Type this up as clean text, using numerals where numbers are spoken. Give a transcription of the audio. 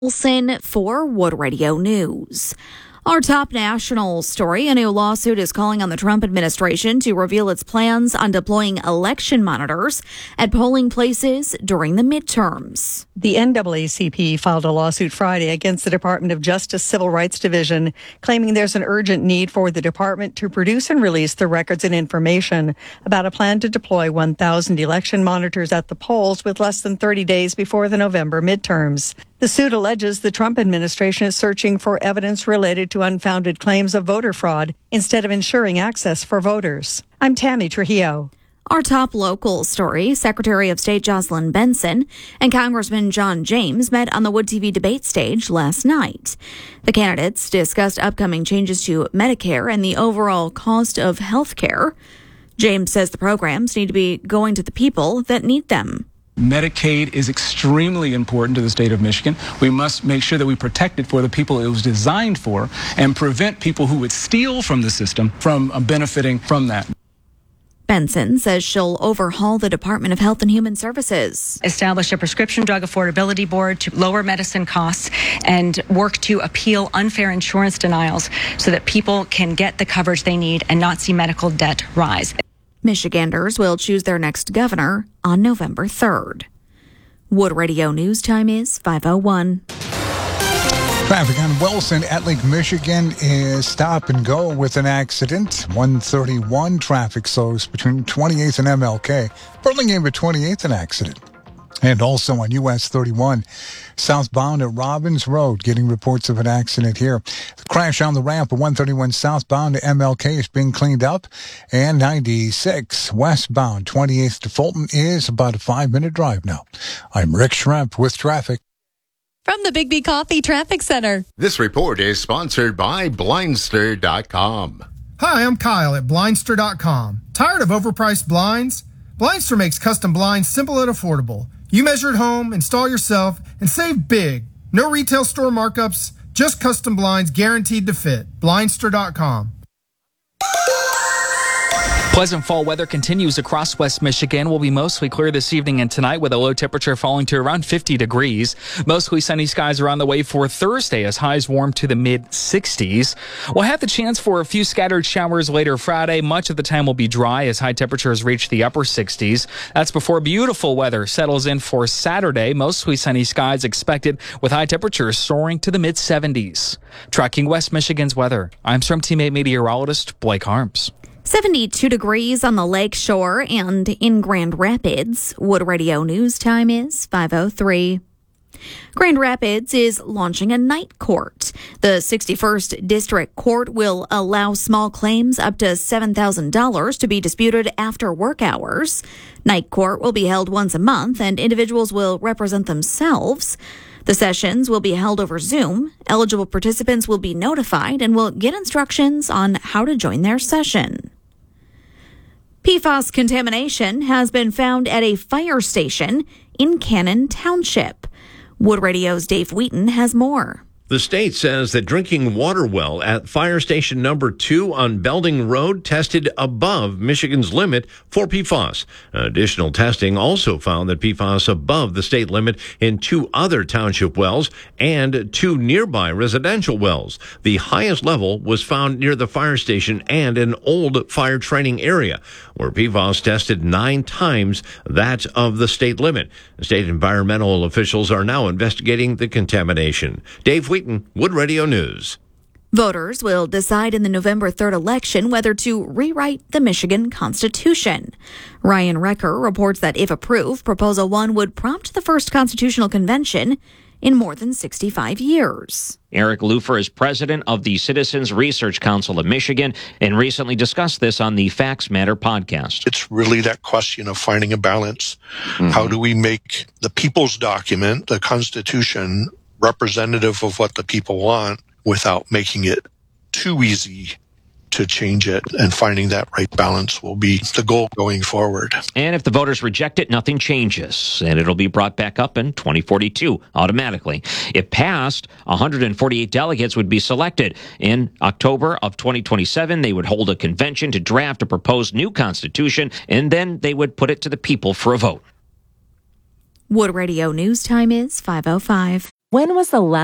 Olson for Wood Radio News. Our top national story, a new lawsuit is calling on the Trump administration to reveal its plans on deploying election monitors at polling places during the midterms. The NAACP filed a lawsuit Friday against the Department of Justice Civil Rights Division, claiming there's an urgent need for the department to produce and release the records and information about a plan to deploy 1,000 election monitors at the polls with less than 30 days before the November midterms. The suit alleges the Trump administration is searching for evidence related to unfounded claims of voter fraud instead of ensuring access for voters. I'm Tammy Trujillo. Our top local story, Secretary of State Jocelyn Benson and Congressman John James met on the Wood TV debate stage last night. The candidates discussed upcoming changes to Medicare and the overall cost of health care. James says the programs need to be going to the people that need them. Medicaid is extremely important to the state of Michigan. We must make sure that we protect it for the people it was designed for and prevent people who would steal from the system from benefiting from that. Benson says she'll overhaul the Department of Health and Human Services. Establish a prescription drug affordability board to lower medicine costs and work to appeal unfair insurance denials so that people can get the coverage they need and not see medical debt rise. Michiganders will choose their next governor on November 3rd. Wood Radio News time is 5:01. Traffic on Wilson at Lake Michigan is stop and go with an accident. 131 traffic slows between 28th and MLK. Burlingame at 28th, an accident. And also on US 31, southbound at Robbins Road, getting reports of an accident here. The crash on the ramp at 131 southbound to MLK is being cleaned up. And 96 westbound, 28th to Fulton is about a 5-minute drive now. I'm Rick Schremp with traffic. From the Big B Coffee Traffic Center. This report is sponsored by Blindster.com. Hi, I'm Kyle at Blindster.com. Tired of overpriced blinds? Blindster makes custom blinds simple and affordable. You measure at home, install yourself, and save big. No retail store markups, just custom blinds guaranteed to fit. Blindster.com. Pleasant fall weather continues across West Michigan. Will be mostly clear this evening and tonight with a low temperature falling to around 50 degrees. Mostly sunny skies are on the way for Thursday as highs warm to the mid-60s. We'll have the chance for a few scattered showers later Friday. Much of the time will be dry as high temperatures reach the upper 60s. That's before beautiful weather settles in for Saturday. Mostly sunny skies expected with high temperatures soaring to the mid-70s. Tracking West Michigan's weather, I'm Storm Teammate meteorologist Blake Harms. 72 degrees on the lake shore and in Grand Rapids. Wood Radio News time is 5:03. Grand Rapids is launching a night court. The 61st District Court will allow small claims up to $7,000 to be disputed after work hours. Night court will be held once a month and individuals will represent themselves. The sessions will be held over Zoom. Eligible participants will be notified and will get instructions on how to join their session. PFAS contamination has been found at a fire station in Cannon Township. Wood Radio's Dave Wheaton has more. The state says that drinking water well at fire station number 2 on Belding Road tested above Michigan's limit for PFAS. Additional testing also found that PFAS above the state limit in 2 other township wells and 2 nearby residential wells. The highest level was found near the fire station and an old fire training area, where PFAS tested 9 times that of the state limit. State environmental officials are now investigating the contamination. Dave Wheaton, Wood Radio News. Voters will decide in the November 3rd election whether to rewrite the Michigan Constitution. Ryan Recker reports that if approved, Proposal 1 would prompt the first constitutional convention in more than 65 years. Eric Lufer is president of the Citizens Research Council of Michigan and recently discussed this on the Facts Matter podcast. It's really that question of finding a balance. How do we make the people's document, the Constitution, representative of what the people want without making it too easy to change it, and finding that right balance will be the goal going forward. And if the voters reject it, nothing changes, and it'll be brought back up in 2042 automatically. If passed, 148 delegates would be selected. In October of 2027, they would hold a convention to draft a proposed new constitution, and then they would put it to the people for a vote. Wood Radio News time is 5:05. When was the last